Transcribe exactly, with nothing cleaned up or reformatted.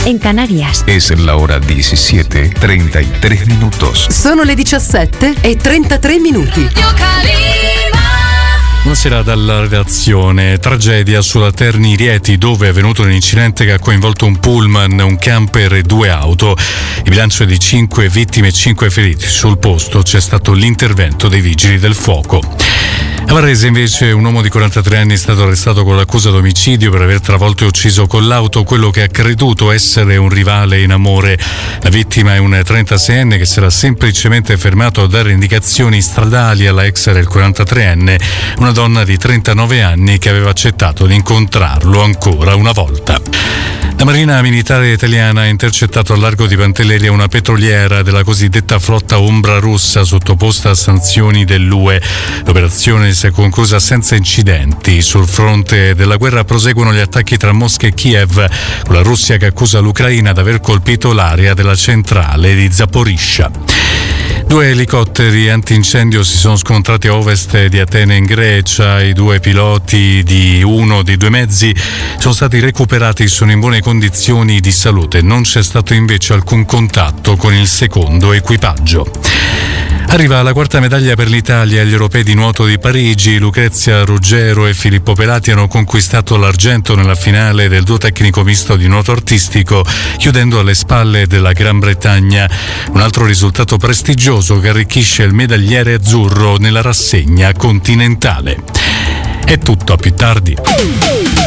en Canarias. Es la hora diecisiete treinta y tres minutos. Sono le diciassette e trentatré minuti. Buonasera dalla redazione. Tragedia sulla Terni Rieti, dove è avvenuto un incidente che ha coinvolto un pullman, un camper e due auto. Il bilancio è di cinque vittime e cinque feriti. Sul posto c'è stato l'intervento dei vigili del fuoco. A Varese invece un uomo di quarantatré anni è stato arrestato con l'accusa di omicidio per aver travolto e ucciso con l'auto quello che ha creduto essere un rivale in amore. La vittima è un trentaseienne che si era semplicemente fermato a dare indicazioni stradali alla ex del quarantatreenne, una donna di trentanove anni che aveva accettato di incontrarlo ancora una volta. La Marina Militare Italiana ha intercettato al largo di Pantelleria una petroliera della cosiddetta flotta ombra russa sottoposta a sanzioni dell'U E. L'operazione si è conclusa senza incidenti. Sul fronte della guerra proseguono gli attacchi tra Mosca e Kiev, con la Russia che accusa l'Ucraina di aver colpito l'area della centrale di Zaporizhzhia. Due elicotteri antincendio si sono scontrati a ovest di Atene in Grecia. I due piloti di uno dei due mezzi sono stati recuperati e sono in buone condizioni di salute. Non c'è stato invece alcun contatto con il secondo equipaggio. Arriva la quarta medaglia per l'Italia agli europei di nuoto di Parigi. Lucrezia Ruggero e Filippo Pelati hanno conquistato l'argento nella finale del duo tecnico misto di nuoto artistico, chiudendo alle spalle della Gran Bretagna. Un altro risultato prestigioso che arricchisce il medagliere azzurro nella rassegna continentale. È tutto, a più tardi.